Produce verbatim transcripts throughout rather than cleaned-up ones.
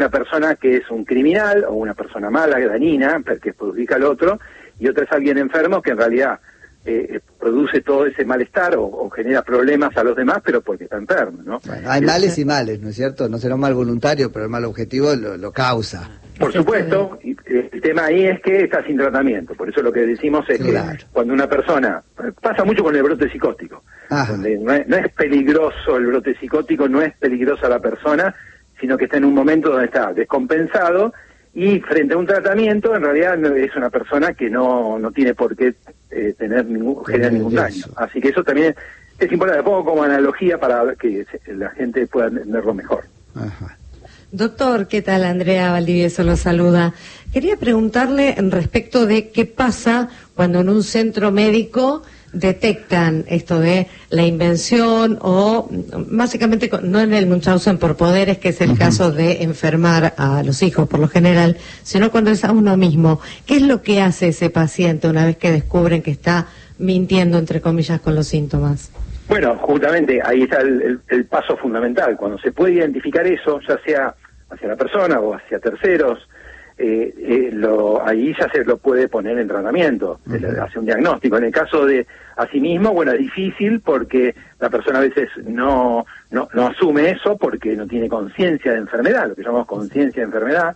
una persona que es un criminal o una persona mala, dañina, que perjudica al otro, y otra es alguien enfermo que en realidad eh, produce todo ese malestar o, o genera problemas a los demás, pero porque está enfermo, ¿no? Bueno, hay males y males, ¿no es cierto? No será un mal voluntario, pero el mal objetivo lo, lo causa. Por supuesto, y el tema ahí es que está sin tratamiento, por eso lo que decimos es claro. que cuando una persona, pasa mucho con el brote psicótico, Ajá. donde no es, no es peligroso el brote psicótico, no es peligrosa la persona, sino que está en un momento donde está descompensado y frente a un tratamiento en realidad es una persona que no, no tiene por qué eh, tener ningún, generar ningún daño. Así que eso también es, es importante, lo pongo como analogía para que la gente pueda entenderlo mejor. Ajá. Doctor, ¿qué tal? Andrea Valdivieso lo saluda. Quería preguntarle respecto de qué pasa cuando en un centro médico detectan esto de la invención o básicamente no en el Munchausen por poderes, que es el uh-huh. caso de enfermar a los hijos por lo general, sino cuando es a uno mismo. ¿Qué es lo que hace ese paciente una vez que descubren que está mintiendo, entre comillas, con los síntomas? Bueno, justamente ahí está el, el, el paso fundamental. Cuando se puede identificar eso, ya sea hacia la persona o hacia terceros, eh, eh, lo, ahí ya se lo puede poner en tratamiento, uh-huh. se hace un diagnóstico. En el caso de a sí mismo, bueno, es difícil porque la persona a veces no, no, no asume eso porque no tiene conciencia de enfermedad, lo que llamamos conciencia de enfermedad,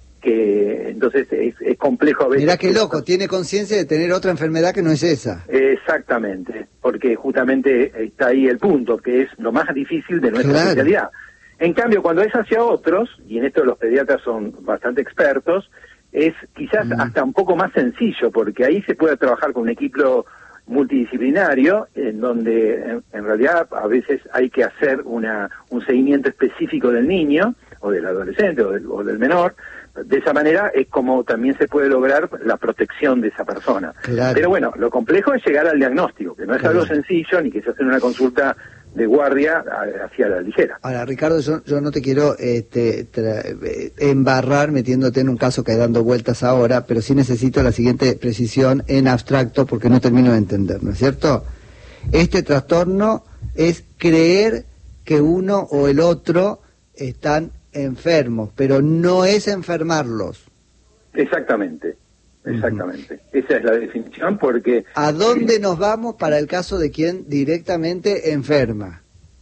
que entonces es, es complejo a veces. Mirá qué loco, tiene conciencia de tener otra enfermedad que no es esa. Exactamente, porque justamente está ahí el punto, que es lo más difícil de nuestra claro. especialidad. En cambio, cuando es hacia otros, y en esto los pediatras son bastante expertos, es quizás mm. hasta un poco más sencillo, porque ahí se puede trabajar con un equipo multidisciplinario, en donde en, en realidad a veces hay que hacer una un seguimiento específico del niño, o del adolescente, o del, o del menor. De esa manera es como también se puede lograr la protección de esa persona. Claro. Pero bueno, lo complejo es llegar al diagnóstico, que no es claro. algo sencillo, ni que se hace una consulta de guardia hacia la ligera. Ahora, Ricardo, yo, yo no te quiero este, tra- embarrar metiéndote en un caso que hay dando vueltas ahora, pero sí necesito la siguiente precisión en abstracto porque no termino de entender, ¿no es cierto? Este trastorno es creer que uno o el otro están enfermos, pero no es enfermarlos. Exactamente, exactamente. Uh-huh. Esa es la definición, porque... ¿A dónde nos vamos para el caso de quien directamente enferma?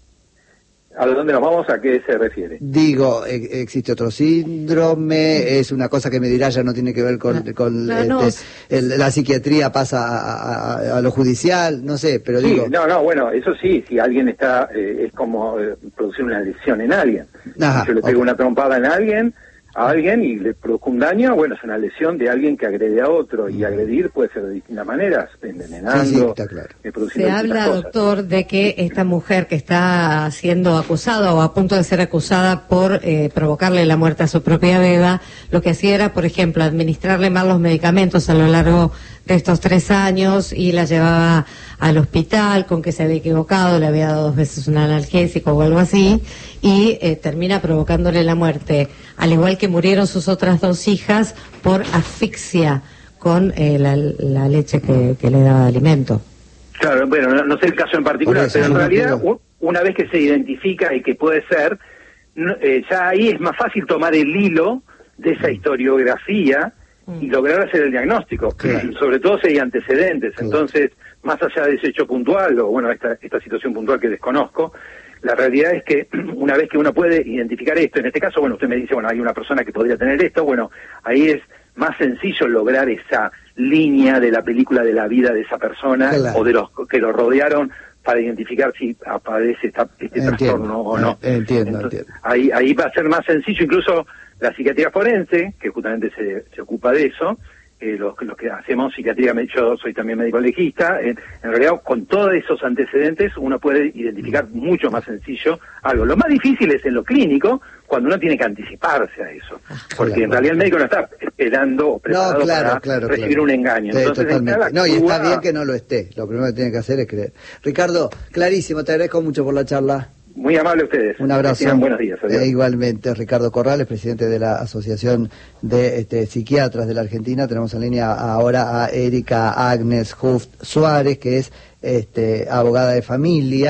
¿A dónde nos vamos? ¿A qué se refiere? Digo, e- existe otro síndrome, es una cosa que me dirá ya no tiene que ver con, no, con no, no. Este, el, la psiquiatría pasa a, a, a lo judicial, no sé, pero sí, digo... No, no, bueno, eso sí, si alguien está, eh, es como eh, producir una lesión en alguien. Ajá, si yo le pego okay. una trompada en alguien, a alguien y le produzco un daño, bueno, es una lesión de alguien que agrede a otro, y agredir puede ser de distintas maneras, envenenando, sí, sí, está claro. eh, produciendo Se habla, cosas. Doctor, de que esta mujer que está siendo acusada o a punto de ser acusada por eh, provocarle la muerte a su propia beba, lo que hacía era, por ejemplo, administrarle mal los medicamentos a lo largo de estos tres años y la llevaba al hospital con que se había equivocado, le había dado dos veces un analgésico o algo así, y eh, termina provocándole la muerte, al igual que murieron sus otras dos hijas por asfixia con eh, la, la leche que, que le daba de alimento. Claro, bueno, no, no sé el caso en particular, eso, pero en realidad quiero... una vez que se identifica y que puede ser, no, eh, ya ahí es más fácil tomar el hilo de esa historiografía y lograr hacer el diagnóstico, claro. sobre todo si hay antecedentes. Claro. Entonces, más allá de ese hecho puntual, o bueno, esta, esta situación puntual que desconozco, la realidad es que una vez que uno puede identificar esto, en este caso, bueno, usted me dice, bueno, hay una persona que podría tener esto, bueno, ahí es más sencillo lograr esa línea de la película de la vida de esa persona, claro. o de los que lo rodearon, para identificar si aparece esta, este entiendo, trastorno o no. Entiendo, Entonces, entiendo. Ahí, ahí va a ser más sencillo, incluso la psiquiatría forense, que justamente se, se ocupa de eso, eh, los, los que hacemos psiquiatría, yo soy también médico legista, en, en realidad con todos esos antecedentes uno puede identificar mucho más sencillo algo. Lo más difícil es en lo clínico, cuando uno tiene que anticiparse a eso, porque claro, en realidad el médico no está esperando o preparado no, claro, para claro, recibir claro. un engaño. Sí, Entonces, totalmente. No, y está bien que no lo esté, lo primero que tiene que hacer es creer. Ricardo, clarísimo, te agradezco mucho por la charla. Muy amable a ustedes. Un abrazo. Buenos días. Eh, igualmente, Ricardo Corrales, presidente de la Asociación de este, Psiquiatras de la Argentina. Tenemos en línea ahora a Erika Agnes Huft Suárez, que es este, abogada de familia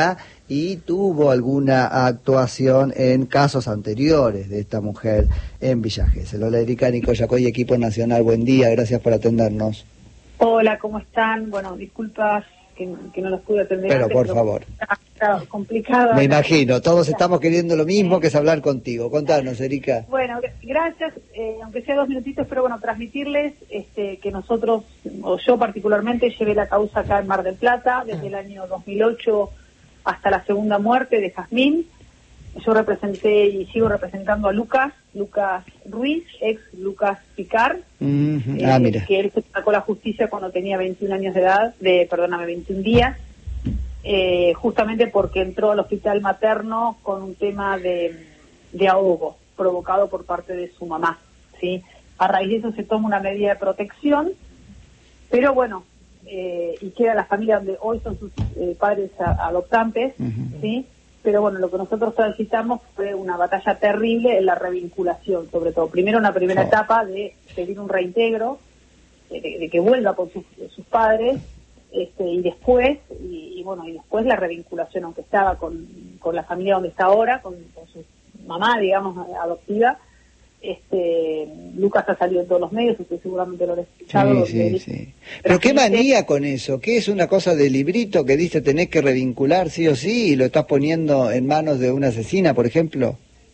y tuvo alguna actuación en casos anteriores de esta mujer en Villa Gesell. Hola Erika Nicoyacoy, equipo nacional, buen día, gracias por atendernos. Hola, ¿cómo están? Bueno, disculpas que, que no los pude atender. Pero antes, por pero favor. Está, está complicado. Me imagino, todos estamos queriendo lo mismo, que es hablar contigo. Contanos, Erika. Bueno, gracias, eh, aunque sea dos minutitos, pero bueno, transmitirles este, que nosotros, o yo particularmente, llevé la causa acá en Mar del Plata desde el año dos mil ocho hasta la segunda muerte de Jazmín. Yo representé y sigo representando a Lucas, Lucas Ruiz, ex Lucas Picar, Mm-hmm. eh, Ah, mira. que él se sacó la justicia cuando tenía veintiún años de edad, de, perdóname, veintiún días, eh, justamente porque entró al hospital materno con un tema de, de ahogo provocado por parte de su mamá, ¿sí? A raíz de eso se toma una medida de protección, pero bueno, eh, y queda la familia donde hoy son sus eh, padres a, adoptantes, Uh-huh. ¿sí? Pero bueno, lo que nosotros transitamos fue una batalla terrible en la revinculación, sobre todo. Primero una primera Oh. etapa de pedir un reintegro, de, de que vuelva con sus, sus padres, este, y después, y, y bueno, y después la revinculación, aunque estaba con, con la familia donde está ahora, con, con su mamá, digamos, adoptiva. Este, Lucas ha salido en todos los medios, usted seguramente lo ha escuchado. Sí, sí, sí. Pero qué manía con eso, ¿qué es una cosa de librito que dice tenés que revincular sí o sí y lo estás poniendo en manos de una asesina, por ejemplo?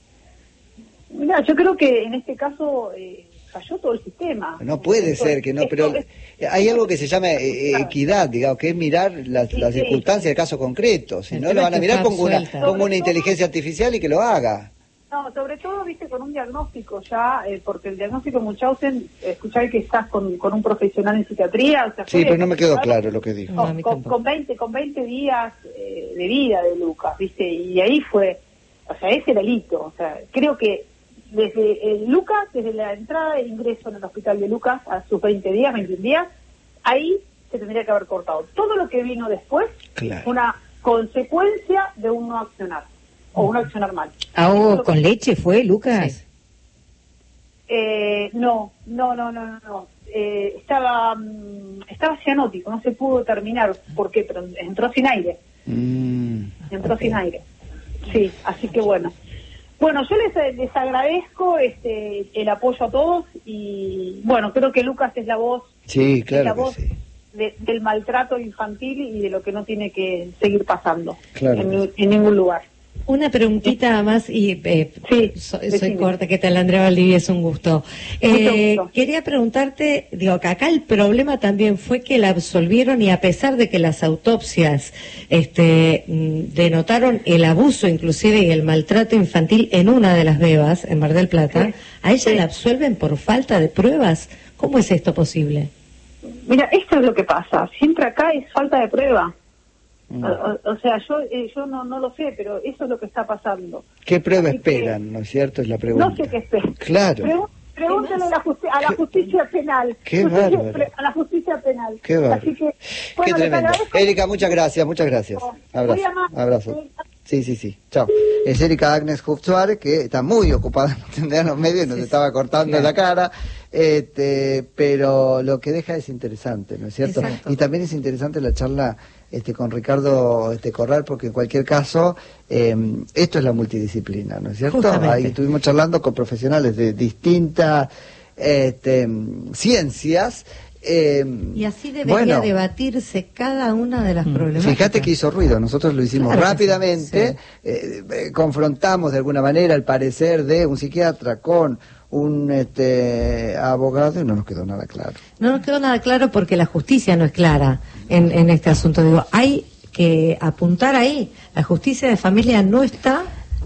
Mira, yo creo que en este caso eh, falló todo el sistema. No puede Esto- ser que no, esto pero es- hay algo que se llama eh, eh, equidad, digamos, que es mirar las, Sí, las sí. circunstancias del caso concreto. Si El no tema lo van a es que mirar, está pongo una, absuelta. pongo una Sobre todo- inteligencia artificial y que lo haga. No, sobre todo, viste, con un diagnóstico ya, eh, porque el diagnóstico Munchausen, escuchar que estás con, con un profesional en psiquiatría, o sea, Sí, fue- pero no me quedó claro lo que dijo. No, a Con, mí con, tampoco. con veinte con veinte días eh, de vida de Lucas, viste, y ahí fue, o sea, ese era el hito, o sea, creo que desde eh, Lucas, desde la entrada e ingreso en el hospital de Lucas a sus veinte días, veintiún días, ahí se tendría que haber cortado. Todo lo que vino después Claro. fue una consecuencia de un no accionar, o un accionar mal. ¿Ahogo Eso- con leche fue, Lucas? Sí. Eh, no, no, no, no, no, no. Eh, estaba, mm, estaba cianótico, no se pudo terminar. ¿Por qué? Pero entró sin aire, Mm. entró sin aire. Sí, así que bueno. Bueno, yo les, les agradezco este, el apoyo a todos y bueno, creo que Lucas es la voz, Sí, es la claro voz que sí. de- del maltrato infantil y de lo que no tiene que seguir pasando Claro en, que ni- en ningún lugar. Una preguntita más y eh, Sí, so- soy decime. corta. ¿Qué tal, Andrea Valdivia? Es un gusto. Eh, gusto. Quería preguntarte, digo, que acá el problema también fue que la absolvieron y a pesar de que las autopsias este, mm, denotaron el abuso inclusive y el maltrato infantil en una de las bebas, en Mar del Plata, Sí. a ella Sí. la absuelven por falta de pruebas. ¿Cómo es esto posible? Mira, esto es lo que pasa. Siempre acá es falta de prueba. Mm. O, o- o sea, yo eh, yo no no lo sé, pero eso es lo que está pasando. ¿Qué prueba Así que- esperan, no es cierto? Es la pregunta. No sé qué espera. Claro. Pregu- Pregúntale a la, justi- a la Qué- justicia penal. qué Justicia- bárbaro. pre- A la justicia penal. Qué bárbaro. Así que, Qué bueno, les tremendo. agradezco. Erika, muchas gracias, muchas gracias. Muy Abrazo. amable. Abrazo. Sí, sí, sí. Chao. Es Erika Agnes Hufzuar, que está muy ocupada en atender a los medios y nos estaba cortando la cara. Este, pero lo que deja es interesante, ¿no es cierto? Exacto. Y también es interesante la charla este, con Ricardo este, Corral, porque en cualquier caso, eh, esto es la multidisciplina, ¿no es cierto? Justamente. Ahí estuvimos charlando con profesionales de distintas este, ciencias. Eh, Y así debería bueno, debatirse cada una de las problemáticas. Fíjate que hizo ruido, nosotros lo hicimos Claro que rápidamente, sí, eh, eh, confrontamos de alguna manera el parecer de un psiquiatra con un este, abogado y no nos quedó nada claro. No nos quedó nada claro porque la justicia no es clara en, en este asunto. Digo, hay que apuntar ahí. La justicia de familia no está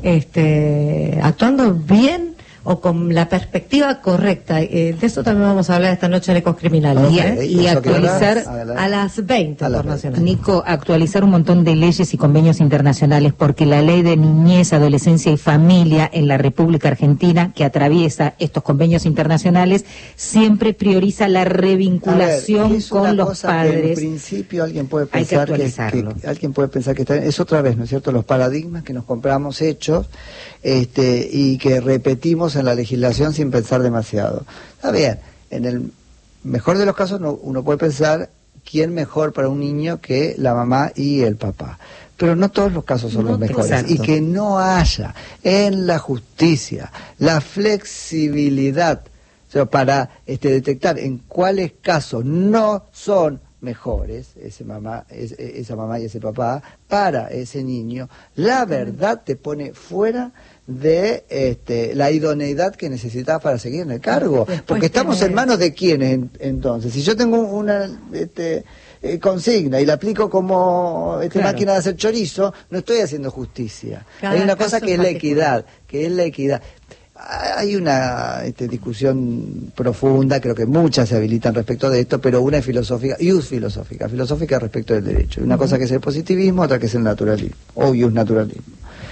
este, actuando bien o con la perspectiva correcta. Eh, de eso también vamos a hablar esta noche en Ecos Criminales. Ok, ¿eh? y ¿eso a qué hora? actualizar Adelante. A las veinte A las por veinte. Nacional. Nico, actualizar un montón de leyes y convenios internacionales, porque la ley de niñez, adolescencia y familia en la República Argentina, que atraviesa estos convenios internacionales, siempre prioriza la A ver, revinculación es una con los cosa que en padres. principio alguien puede Hay que pensar que, actualizarlo. que- alguien puede pensar que está bien. Es otra vez, ¿no es cierto? Los paradigmas que nos compramos hechos este, y que repetimos en la legislación sin pensar demasiado. Está bien, en el mejor de los casos no- uno puede pensar quién mejor para un niño que la mamá y el papá. pero no todos los casos son no, los mejores. exacto. Y que no haya en la justicia la flexibilidad, o sea, para este, detectar en cuáles casos no son mejores ese mamá, es, esa mamá y ese papá para ese niño, la verdad te pone fuera de este, la idoneidad que necesitas para seguir en el cargo. Después porque estamos tenés... en manos de quiénes en, entonces. Si yo tengo una este, eh, consigna y la aplico como este, claro. máquina de hacer chorizo, no estoy haciendo justicia. Cada Hay una cosa caso que es la particular. equidad, que es la equidad. Hay una este, discusión profunda, creo que muchas se habilitan respecto de esto, pero una es filosófica, ius filosófica, filosófica respecto del derecho. Una uh-huh. cosa que es el positivismo, otra que es el naturalismo, o ius naturalismo.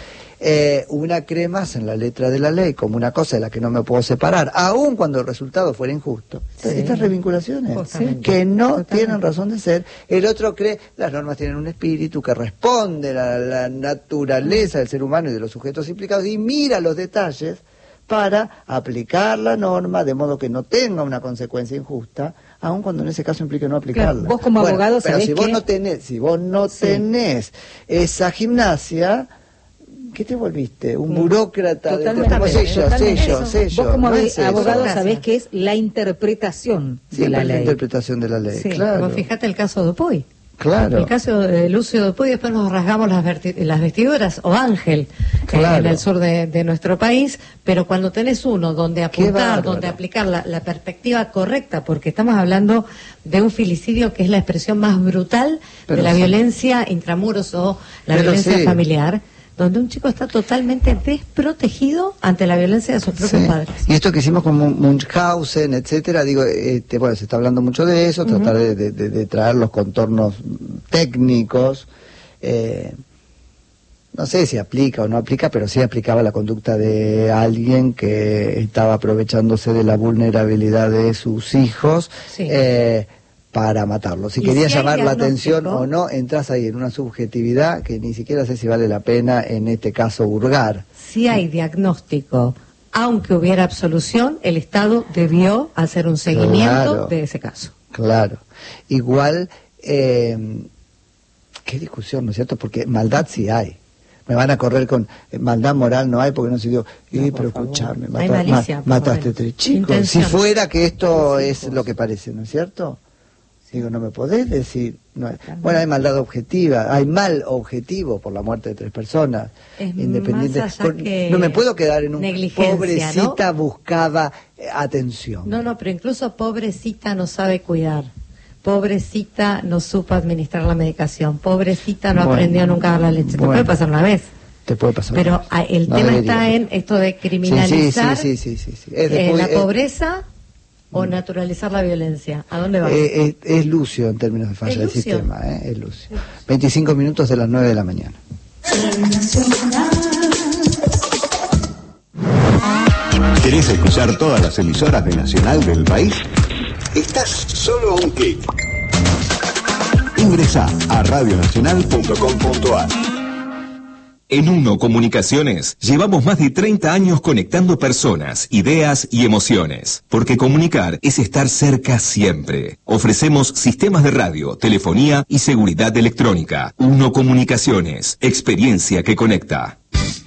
Eh, una cree más en la letra de la ley como una cosa de la que no me puedo separar, aun cuando el resultado fuera injusto. Sí. Estas revinculaciones Justamente. que no Totalmente. tienen razón de ser. El otro cree, las normas tienen un espíritu que responde a la naturaleza del ser humano y de los sujetos implicados y mira los detalles para aplicar la norma de modo que no tenga una consecuencia injusta, aun cuando en ese caso implique no aplicarla. Claro, vos como bueno, abogado pero sabés si vos que... no tenés, si vos no sí. tenés esa gimnasia, ¿qué te volviste? Un burócrata totalmente, de sello, sello, sello. Vos como no es abogado eso. sabés que es la interpretación sí, de la ley. la interpretación de la ley, sí, claro. Vos fíjate el caso de Dupuy. Claro. El caso de Lucio Dupuy, después nos rasgamos las, las vestiduras, o Ángel, claro. eh, en el sur de, de nuestro país, pero cuando tenés uno donde apuntar, donde aplicar la, la perspectiva correcta, porque estamos hablando de un filicidio que es la expresión más brutal pero de la sí. violencia intramuros o la pero violencia sí. familiar, donde un chico está totalmente desprotegido ante la violencia de sus propios sí. padres. Y esto que hicimos con Munchausen, etcétera, digo, este, bueno, se está hablando mucho de eso, uh-huh. tratar de, de, de traer los contornos técnicos, eh, no sé si aplica o no aplica, pero sí aplicaba la conducta de alguien que estaba aprovechándose de la vulnerabilidad de sus hijos, sí. eh, para matarlo. Si querías si llamar la atención o no, entras ahí en una subjetividad que ni siquiera sé si vale la pena en este caso hurgar. Si hay diagnóstico, aunque hubiera absolución, el Estado debió hacer un seguimiento claro, de ese caso. Claro. Igual, eh, qué discusión, ¿no es cierto? Porque maldad sí hay. Me van a correr con eh, maldad moral no hay porque no se dio. Y no, pero escuchame, mata, malicia, ma, mataste tres chicos. Intención. Si fuera que esto es lo que parece, ¿no es cierto? Digo, no me podés decir... No, bueno, hay maldad objetiva, hay mal objetivo por la muerte de tres personas. Es independiente. Más allá que no me puedo quedar en un... Pobrecita ¿no? buscaba eh, atención. No, no, pero incluso pobrecita no sabe cuidar. Pobrecita no supo administrar la medicación. Pobrecita no bueno, aprendió nunca a dar la leche. Te bueno, puede pasar una vez. Te puede pasar Pero una vez. el no tema debería. está en esto de criminalizar sí, sí, sí, sí, sí, sí. Es de, eh, la eh, pobreza... ¿O naturalizar la violencia? ¿A dónde va? Eh, eh, es Lucio en términos de falla del sistema, ¿eh? Es Lucio. veinticinco minutos de las nueve de la mañana. ¿Querés escuchar todas las emisoras de Nacional del país? Estás solo a un clic. Ingresa a radio nacional punto com punto a r. En Uno Comunicaciones llevamos más de treinta años conectando personas, ideas y emociones, porque comunicar es estar cerca siempre. Ofrecemos sistemas de radio, telefonía y seguridad electrónica. Uno Comunicaciones, experiencia que conecta.